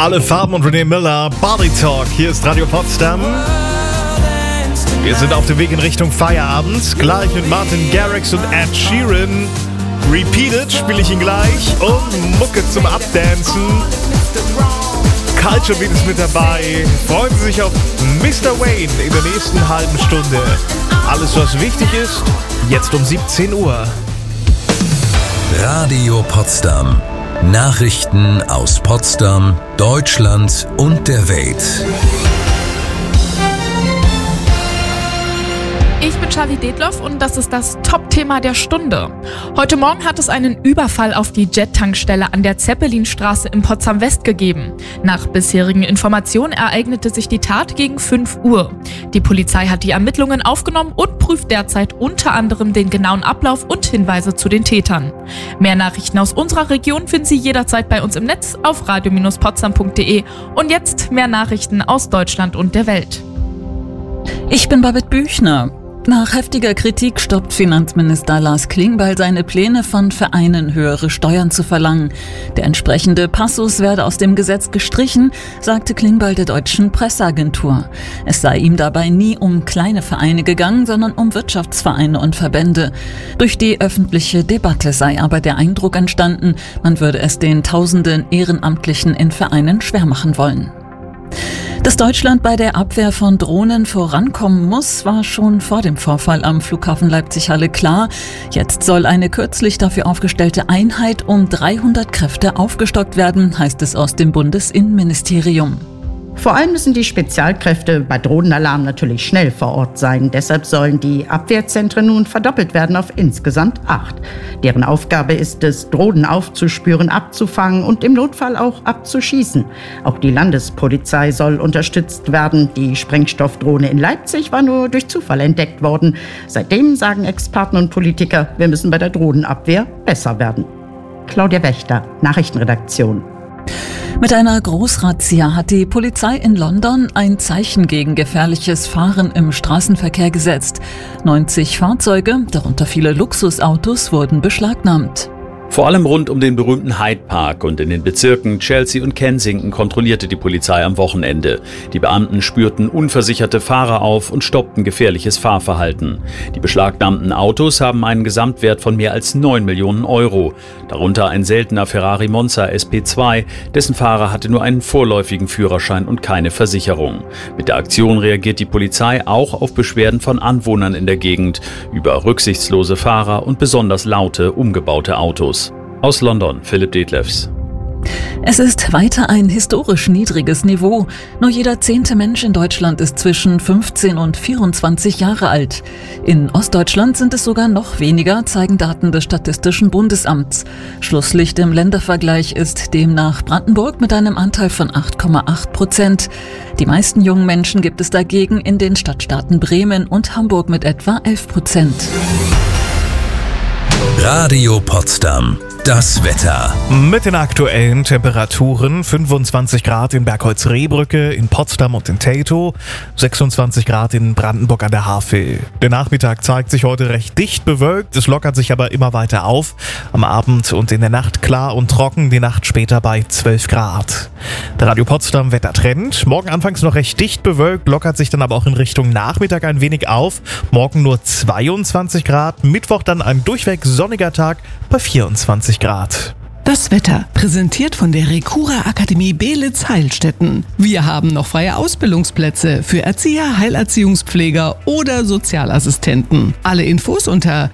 Alle Farben und René Miller, Body Talk. Hier ist Radio Potsdam. Wir sind auf dem Weg in Richtung Feierabend. Gleich mit Martin Garrix und Ed Sheeran. Repeated spiele ich ihn gleich. Und Mucke zum Abdancen. Culture Beat ist mit dabei. Freuen Sie sich auf Mr. Wayne in der nächsten halben Stunde. Alles, was wichtig ist, jetzt um 17 Uhr. Radio Potsdam. Nachrichten aus Potsdam, Deutschland und der Welt. Ich bin Charlie Detloff und das ist das Top-Thema der Stunde. Heute Morgen hat es einen Überfall auf die Jet-Tankstelle an der Zeppelinstraße in Potsdam-West gegeben. Nach bisherigen Informationen ereignete sich die Tat gegen 5 Uhr. Die Polizei hat die Ermittlungen aufgenommen und prüft derzeit unter anderem den genauen Ablauf und Hinweise zu den Tätern. Mehr Nachrichten aus unserer Region finden Sie jederzeit bei uns im Netz auf radio-potsdam.de. Und jetzt mehr Nachrichten aus Deutschland und der Welt. Ich bin Babette Büchner. Nach heftiger Kritik stoppt Finanzminister Lars Klingbeil seine Pläne, von Vereinen höhere Steuern zu verlangen. Der entsprechende Passus werde aus dem Gesetz gestrichen, sagte Klingbeil der deutschen Presseagentur. Es sei ihm dabei nie um kleine Vereine gegangen, sondern um Wirtschaftsvereine und Verbände. Durch die öffentliche Debatte sei aber der Eindruck entstanden, man würde es den tausenden Ehrenamtlichen in Vereinen schwer machen wollen. Dass Deutschland bei der Abwehr von Drohnen vorankommen muss, war schon vor dem Vorfall am Flughafen Leipzig-Halle klar. Jetzt soll eine kürzlich dafür aufgestellte Einheit um 300 Kräfte aufgestockt werden, heißt es aus dem Bundesinnenministerium. Vor allem müssen die Spezialkräfte bei Drohnenalarm natürlich schnell vor Ort sein. Deshalb sollen die Abwehrzentren nun verdoppelt werden auf insgesamt 8. Deren Aufgabe ist es, Drohnen aufzuspüren, abzufangen und im Notfall auch abzuschießen. Auch die Landespolizei soll unterstützt werden. Die Sprengstoffdrohne in Leipzig war nur durch Zufall entdeckt worden. Seitdem sagen Experten und Politiker, wir müssen bei der Drohnenabwehr besser werden. Claudia Wächter, Nachrichtenredaktion. Mit einer Großrazzia hat die Polizei in London ein Zeichen gegen gefährliches Fahren im Straßenverkehr gesetzt. 90 Fahrzeuge, darunter viele Luxusautos, wurden beschlagnahmt. Vor allem rund um den berühmten Hyde Park und in den Bezirken Chelsea und Kensington kontrollierte die Polizei am Wochenende. Die Beamten spürten unversicherte Fahrer auf und stoppten gefährliches Fahrverhalten. Die beschlagnahmten Autos haben einen Gesamtwert von mehr als 9 Millionen Euro. Darunter ein seltener Ferrari Monza SP2, dessen Fahrer hatte nur einen vorläufigen Führerschein und keine Versicherung. Mit der Aktion reagiert die Polizei auch auf Beschwerden von Anwohnern in der Gegend über rücksichtslose Fahrer und besonders laute, umgebaute Autos. Aus London, Philipp Detlefs. Es ist weiter ein historisch niedriges Niveau. Nur jeder 10. Mensch in Deutschland ist zwischen 15 und 24 Jahre alt. In Ostdeutschland sind es sogar noch weniger, zeigen Daten des Statistischen Bundesamts. Schlusslicht im Ländervergleich ist demnach Brandenburg mit einem Anteil von 8,8%. Die meisten jungen Menschen gibt es dagegen in den Stadtstaaten Bremen und Hamburg mit etwa 11%. Radio Potsdam. Das Wetter. Mit den aktuellen Temperaturen: 25 Grad in Bergholz-Rehbrücke, in Potsdam und in Teltow, 26 Grad in Brandenburg an der Havel. Der Nachmittag zeigt sich heute recht dicht bewölkt, es lockert sich aber immer weiter auf. Am Abend und in der Nacht klar und trocken, die Nacht später bei 12 Grad. Der Radio Potsdam Wettertrend: Morgen anfangs noch recht dicht bewölkt, lockert sich dann aber auch in Richtung Nachmittag ein wenig auf. Morgen nur 22 Grad, Mittwoch dann ein durchweg sonniger Tag bei 24 Grad. Das Wetter, präsentiert von der Recura Akademie Beelitz-Heilstätten. Wir haben noch freie Ausbildungsplätze für Erzieher, Heilerziehungspfleger oder Sozialassistenten. Alle Infos unter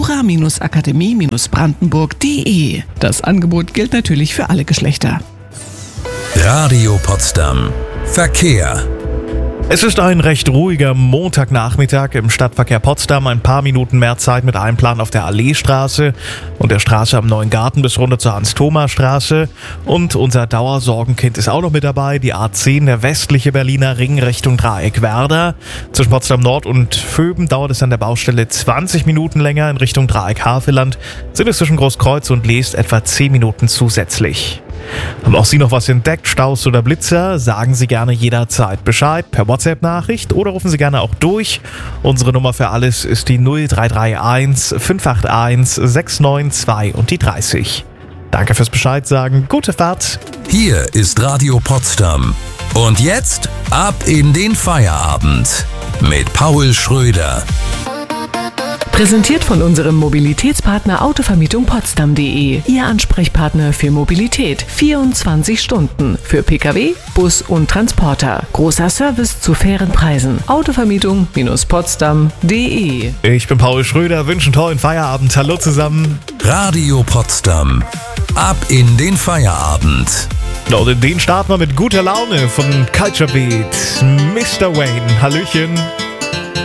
recura-akademie-brandenburg.de. Das Angebot gilt natürlich für alle Geschlechter. Radio Potsdam. Verkehr. Es ist ein recht ruhiger Montagnachmittag im Stadtverkehr Potsdam. Ein paar Minuten mehr Zeit mit Einplan auf der Alleestraße und der Straße am Neuen Garten bis runter zur Hans-Thoma-Straße. Und unser Dauersorgenkind ist auch noch mit dabei, die A10, der westliche Berliner Ring Richtung Dreieck-Werder. Zwischen Potsdam Nord und Vöben dauert es an der Baustelle 20 Minuten länger. In Richtung Dreieck-Havelland sind es zwischen Großkreuz und Leest etwa 10 Minuten zusätzlich. Haben auch Sie noch was entdeckt, Staus oder Blitzer? Sagen Sie gerne jederzeit Bescheid per WhatsApp-Nachricht oder rufen Sie gerne auch durch. Unsere Nummer für alles ist die 0331 581 692 und die 30. Danke fürs Bescheid sagen. Gute Fahrt. Hier ist Radio Potsdam. Und jetzt ab in den Feierabend mit Paul Schröder. Präsentiert von unserem Mobilitätspartner Autovermietung Potsdam.de. Ihr Ansprechpartner für Mobilität. 24 Stunden. Für Pkw, Bus und Transporter. Großer Service zu fairen Preisen. Autovermietung-Potsdam.de. Ich bin Paul Schröder, wünsche einen tollen Feierabend. Hallo zusammen. Radio Potsdam. Ab in den Feierabend. Und in den starten wir mit guter Laune von Culture Beat. Mr. Wayne. Hallöchen.